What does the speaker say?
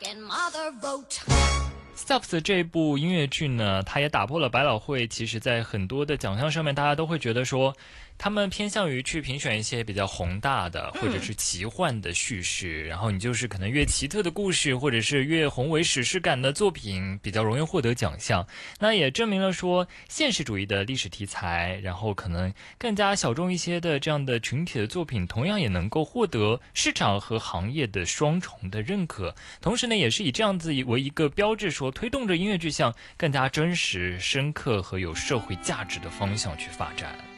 Steps 这一部音乐剧呢，它也打破了百老汇其实在很多的奖项上面，大家都会觉得说，他们偏向于去评选一些比较宏大的或者是奇幻的叙事，然后你就是可能越奇特的故事，或者是越宏伟史诗感的作品，比较容易获得奖项。那也证明了说，现实主义的历史题材，然后可能更加小众一些的这样的群体的作品，同样也能够获得市场和行业的双重的认可。同时呢，也是以这样子为一个标志说，推动着音乐剧向更加真实、深刻和有社会价值的方向去发展。